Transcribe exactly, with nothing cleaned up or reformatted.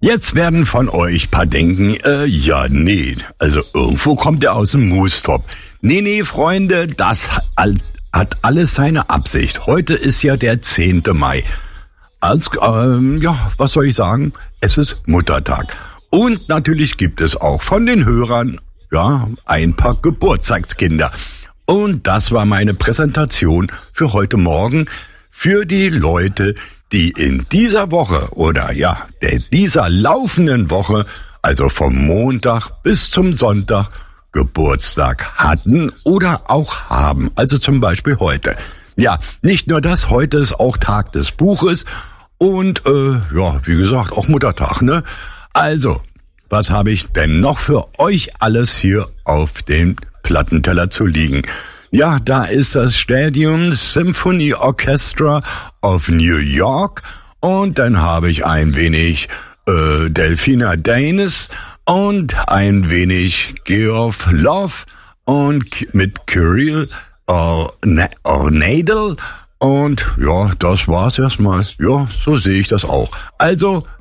Jetzt werden von euch paar denken, äh, ja, nee, also irgendwo kommt er aus dem Moostop. Nee, nee, Freunde, das hat alles seine Absicht. Heute ist ja der zehnte Mai. Also, ähm, ja, was soll ich sagen? Es ist Muttertag. Und natürlich gibt es auch von den Hörern, ja, ein paar Geburtstagskinder. Und das war meine Präsentation für heute Morgen für die Leute, die in dieser Woche oder ja, der dieser laufenden Woche, also vom Montag bis zum Sonntag, Geburtstag hatten oder auch haben. Also zum Beispiel heute. Ja, nicht nur das, heute ist auch Tag des Buches und äh, ja, wie gesagt, auch Muttertag, ne? Also, was habe ich denn noch für euch alles hier auf dem Plattenteller zu liegen? Ja, da ist das Stadium Symphony Orchestra of New York und dann habe ich ein wenig äh, Delphina Daniss und ein wenig Geoff Love und mit Kirill Ornadel und ja, das war's erstmal. Ja, so sehe ich das auch. Also